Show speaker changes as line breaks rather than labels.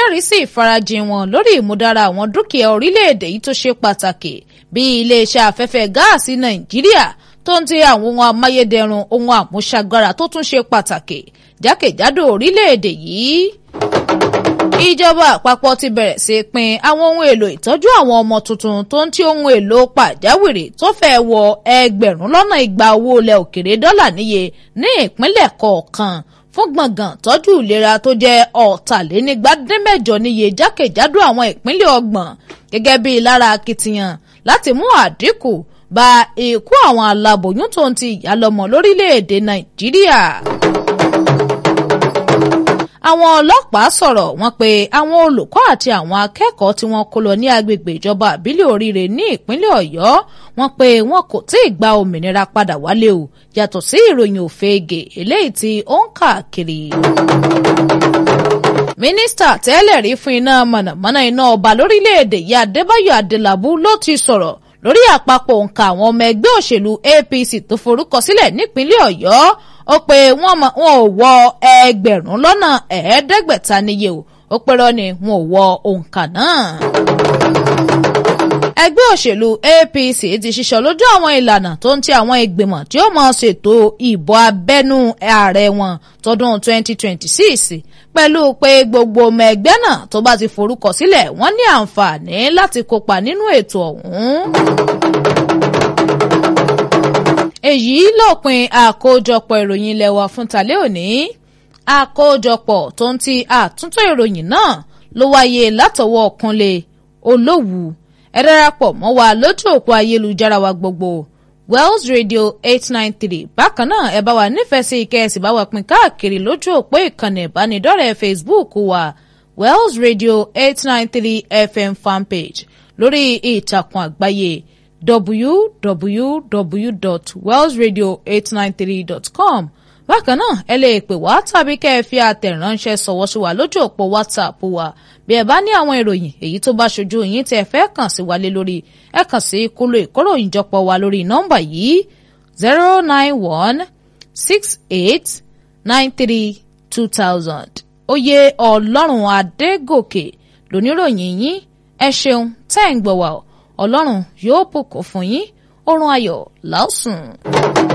jẹ́rìí sí ìfarajìn wọn lórí ìmúdára àwọn dúkìá orílẹ̀-èdè yìí tó ṣe pàtàkì bíi iléeṣẹ́ afẹ́fẹ́ gáàsì Nàìjíríà tó ń ti àwọn ohun amáyédẹrùn ohun àmúṣagbára tó tún ṣe pàtàkì jákèjádò orílẹ̀-èdè yìí. Ìjọba àpapọ̀ ti bẹ̀rẹ̀ sí pín àwọn ohun èlò ìtọ́jú àwọn ọmọ tuntun tó ń ti ohun èlò pàjáwìrì tó fẹ́ wọ 200 owó ilẹ̀ òkèrè dọ́là níye ní ìpínlẹ̀ kọ̀ọ̀kan fún gbọ̀ngàn tọ́jú ìlera tó jẹ́ 248 níye jákèjádò àwọn ìpínlẹ̀ 30 gẹ́gẹ́ bí lára akitiyan láti mú àdínkù bá ikú àwọn aláboyún tó ń ti ìyálọ́mọ lórílẹ̀‐èdè Nàìjíríà. Àwọn ọlọ́pàá sọ̀rọ̀ wọ́n pé àwọn olùkọ́ àti àwọn akẹ́kọ̀ọ́ tí wọ́n kó lọ ní agbègbè ìjọba àbílẹ̀ Oríire ní ìpínlẹ̀ Ọ̀yọ́ wọ́n pé wọn kò tí ì gba òmìnira padà wálé o yàtọ̀ sí ìròyìn òfegè eléyìí tí ó ń káàkiri. Mínísítà tẹ́lẹ̀ rí fún iná mọ̀nàmọ́ná iná ọba lórílẹ̀‐èdè yìí Adébáyọ̀ Adélabú ló ti sọ̀rọ̀ lórí àpapọ̀ òǹkà àwọn ọmọ ẹgbẹ́ òṣèlú APC tó forúkọ sílẹ̀ nípínlẹ̀ Ọ̀yọ́ ó pé wọn ò wọ 500 níye o ó pẹ́rọ ni wọn ò wọ òǹkà náà. Ẹgbẹ́ òṣèlú APC ti ṣiṣọ́ lójú àwọn ìlànà tó ń ti àwọn ìgbìmọ̀ tí ó máa ṣètò ìbò abẹ́nú ààrẹ wọn tọdún 2026 pẹ̀lú pé gbogbo ọmọ ẹgbẹ́ náà tó bá ti forúkọ sílẹ̀ wọ́n ní àǹfààní láti kópa nínú ètò ọ̀hún. Èyí lópin àkójọpọ̀ ìròyìn ilé wa fún tàlẹ́ òní. Àkójọpọ̀ tó ń ti àtúntò ìròyìn náà ló wáyé látọwọ́ Kúnlé Olówù. Ẹ darapọ̀ mọ́ wa lójú òpó ayélujára wa gbogbo Wells Radio 893. Bákan náà ẹ bá wa nífẹ̀ẹ́ sí ìkẹ́ẹ̀sì bá wa pín káàkiri lójú òpó ìkànnì ìbánidọ́rẹ̀ẹ́ Facebook wa Wells Radio 893 FM fanpage lórí ìtàkùn àgbáyé www.wellsradio893.com. Bákan náà ẹ lè pè wá tàbí kẹ́ ẹ fi àtẹ̀ránṣẹ́ ṣọwọ́ sí wa lójú òpó WhatsApp wa bí ẹ bá ní àwọn ìròyìn èyí tó bá ṣojú yín tẹ́ ẹ fẹ́ kàn sí wa lé lórí ẹ kàn sí kúlò ìkóròyìnjọpọ̀ wa lórí nọ́mbà yìí 09168932000. Oyè Ọlọ́run Adégòkè lóníròyìn yín ẹ ṣeun tẹ́ ń gbọ́ wa Ọlọ́run yóò bùkún fún yín oorun ayọ̀ lásùn.